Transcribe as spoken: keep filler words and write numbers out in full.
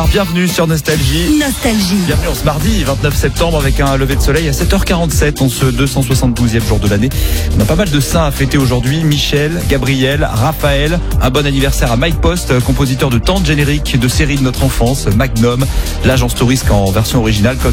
bienvenue sur Nostalgie. Nostalgie. Bienvenue en ce mardi vingt-neuf septembre avec un lever de soleil à sept heures quarante-sept en ce deux cent soixante-douzième jour de l'année. On a pas mal de saints à fêter aujourd'hui. Michel, Gabriel, Raphaël. Un bon anniversaire à Mike Post, compositeur de tant de génériques de séries de notre enfance. Magnum, l'agence touriste en version originale.